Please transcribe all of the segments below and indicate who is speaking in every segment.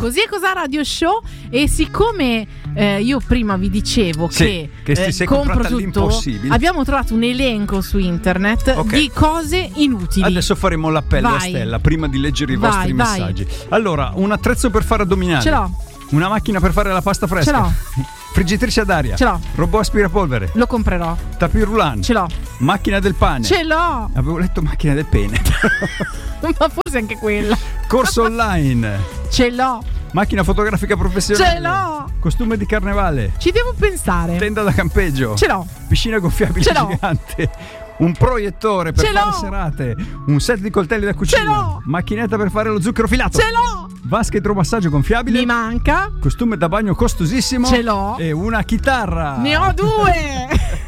Speaker 1: Così è Cos'ha Radio Show. E siccome io prima vi dicevo che
Speaker 2: ti sei
Speaker 1: compro
Speaker 2: comprata
Speaker 1: tutto,
Speaker 2: l'impossibile,
Speaker 1: abbiamo trovato un elenco su internet di cose inutili.
Speaker 2: Adesso faremo l'appello a Stella prima di leggere i vostri messaggi. Allora, un attrezzo per fare addominali.
Speaker 1: Ce l'ho.
Speaker 2: Una macchina per fare la pasta fresca.
Speaker 1: Ce l'ho.
Speaker 2: Friggitrice ad aria.
Speaker 1: Ce l'ho.
Speaker 2: Robot aspirapolvere.
Speaker 1: Lo comprerò.
Speaker 2: Tapis roulant.
Speaker 1: Ce l'ho.
Speaker 2: Macchina del pane.
Speaker 1: Ce l'ho.
Speaker 2: Avevo letto macchina del pene.
Speaker 1: Ma forse anche quella.
Speaker 2: Corso online.
Speaker 1: Ce l'ho.
Speaker 2: Macchina fotografica professionale.
Speaker 1: Ce l'ho.
Speaker 2: Costume di carnevale.
Speaker 1: Ci devo pensare.
Speaker 2: Tenda da campeggio.
Speaker 1: Ce l'ho.
Speaker 2: Piscina gonfiabile gigante. Un proiettore per fare serate. Un set di coltelli da cucina.
Speaker 1: Ce l'ho.
Speaker 2: Macchinetta per fare lo zucchero filato.
Speaker 1: Ce l'ho.
Speaker 2: Vasca idromassaggio gonfiabile.
Speaker 1: Mi manca.
Speaker 2: Costume da bagno costosissimo.
Speaker 1: Ce l'ho.
Speaker 2: E una chitarra.
Speaker 1: Ne ho 2.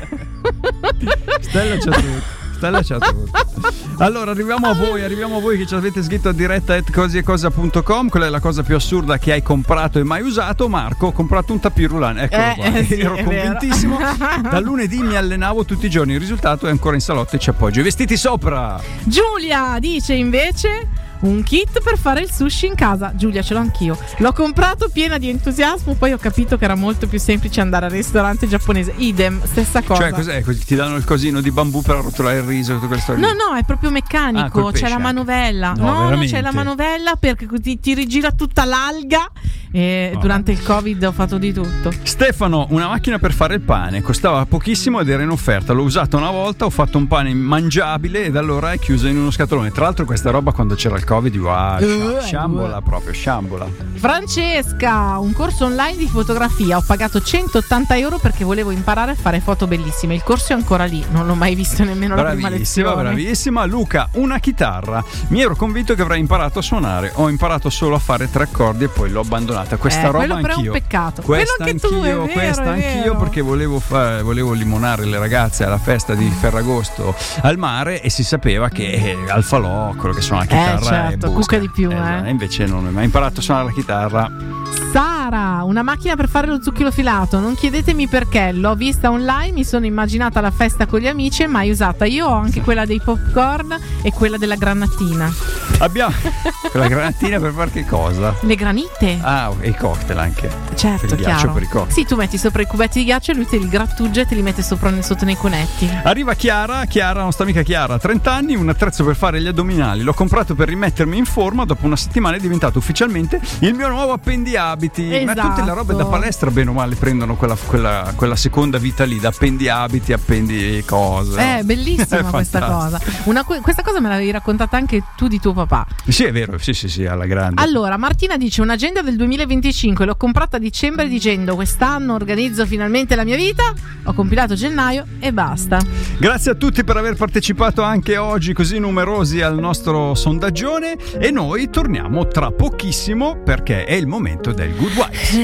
Speaker 2: Stella c'ha tutto. Allora arriviamo a voi che ci avete scritto a diretta@cosiecosa.com. Quella è la cosa più assurda che hai comprato e mai usato. Marco, ho comprato un tapis roulant. Eccolo qua. Ero convintissimo. Da lunedì mi allenavo tutti i giorni. Il risultato è ancora in salotto e ci appoggio i vestiti sopra.
Speaker 1: Giulia dice invece un kit per fare il sushi in casa. Giulia, ce l'ho anch'io. L'ho comprato piena di entusiasmo, poi ho capito che era molto più semplice andare al ristorante giapponese. Idem, stessa cosa.
Speaker 2: Cioè, cos'è? Ti danno il cosino di bambù per arrotolare il riso, tutte quelle storie?
Speaker 1: No, è proprio meccanico. C'è la manovella. No, c'è la manovella perché così ti rigira tutta l'alga. E durante il Covid ho fatto di tutto.
Speaker 2: Stefano, una macchina per fare il pane. Costava pochissimo ed era in offerta. L'ho usata una volta, ho fatto un pane mangiabile e da allora è chiusa in uno scatolone. Tra l'altro questa roba quando c'era il Covid, sciambola proprio, sciambola.
Speaker 1: Francesca, un corso online di fotografia. Ho pagato 180 euro perché volevo imparare a fare foto bellissime. Il corso è ancora lì, non l'ho mai visto nemmeno la prima lezione.
Speaker 2: Bravissima. Luca, una chitarra. Mi ero convinto che avrei imparato a suonare. Ho imparato solo a fare 3 accordi e poi l'ho abbandonata. Questa roba
Speaker 1: quello
Speaker 2: anch'io.
Speaker 1: Però è un peccato.
Speaker 2: Questa anch'io perché volevo limonare le ragazze alla festa di Ferragosto al mare e si sapeva che al falò quello che suona la chitarra è
Speaker 1: cucca di più.
Speaker 2: Invece non ho mai imparato a suonare la chitarra.
Speaker 1: Sara, una macchina per fare lo zucchero filato. Non chiedetemi perché, l'ho vista online, mi sono immaginata la festa con gli amici e mai usata. Io ho anche quella dei popcorn e quella della granatina.
Speaker 2: Abbiamo la granatina per fare che cosa?
Speaker 1: Le granite.
Speaker 2: E i cocktail anche.
Speaker 1: Certo,
Speaker 2: per il ghiaccio, per i cocktail.
Speaker 1: Sì, tu metti sopra i cubetti di ghiaccio e lui te li grattugia e te li mette sotto nei conetti.
Speaker 2: Arriva Chiara, nostra amica Chiara, 30 anni, un attrezzo per fare gli addominali. L'ho comprato per rimettermi in forma, dopo una settimana è diventato ufficialmente il mio nuovo appendiabiti.
Speaker 1: Esatto.
Speaker 2: Ma tutte le robe da palestra bene o male prendono quella seconda vita lì, da appendiabiti, appendi cose.
Speaker 1: Bellissima questa cosa. Questa cosa me l'avevi raccontata anche tu di tuo papà.
Speaker 2: Sì, è vero, sì, alla grande.
Speaker 1: Allora, Martina dice un'agenda del 2025, l'ho comprata a dicembre dicendo quest'anno organizzo finalmente la mia vita, ho compilato gennaio e basta.
Speaker 2: Grazie a tutti per aver partecipato anche oggi così numerosi al nostro sondaggione e noi torniamo tra pochissimo perché è il momento del Good Vibes.